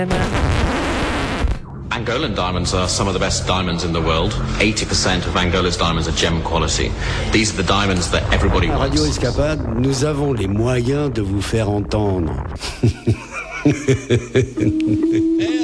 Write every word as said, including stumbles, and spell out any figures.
Angolan diamonds are some of the best diamonds in the world. eighty percent of Angola's diamonds are gem quality. These are the diamonds that everybody wants. Radio Escapade, nous avons les moyens de vous faire entendre.